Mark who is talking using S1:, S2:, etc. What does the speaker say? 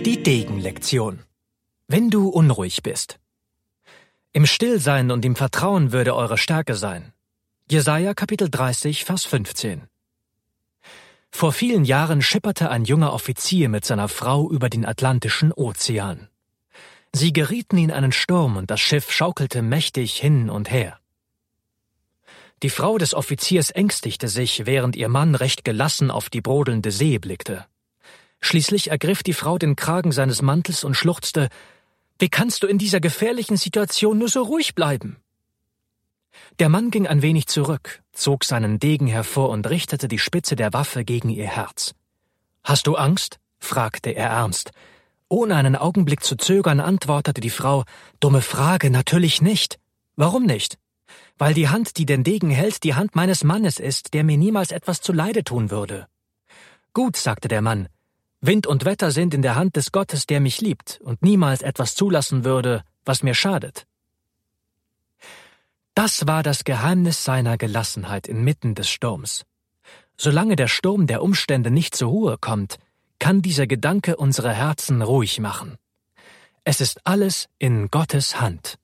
S1: Die Degenlektion. Wenn du unruhig bist. Im Stillsein und im Vertrauen würde eure Stärke sein. Jesaja Kapitel 30, Vers 15. Vor vielen Jahren schipperte ein junger Offizier mit seiner Frau über den Atlantischen Ozean. Sie gerieten in einen Sturm und das Schiff schaukelte mächtig hin und her. Die Frau des Offiziers ängstigte sich, während ihr Mann recht gelassen auf die brodelnde See blickte. Schließlich ergriff die Frau den Kragen seines Mantels und schluchzte: »Wie kannst du in dieser gefährlichen Situation nur so ruhig bleiben?« Der Mann ging ein wenig zurück, zog seinen Degen hervor und richtete die Spitze der Waffe gegen ihr Herz. »Hast du Angst?« fragte er ernst. Ohne einen Augenblick zu zögern, antwortete die Frau: »Dumme Frage, natürlich nicht.« »Warum nicht?« »Weil die Hand, die den Degen hält, die Hand meines Mannes ist, der mir niemals etwas zuleide tun würde.« »Gut«, sagte der Mann, »Wind und Wetter sind in der Hand des Gottes, der mich liebt und niemals etwas zulassen würde, was mir schadet.« Das war das Geheimnis seiner Gelassenheit inmitten des Sturms. Solange der Sturm der Umstände nicht zur Ruhe kommt, kann dieser Gedanke unsere Herzen ruhig machen. Es ist alles in Gottes Hand.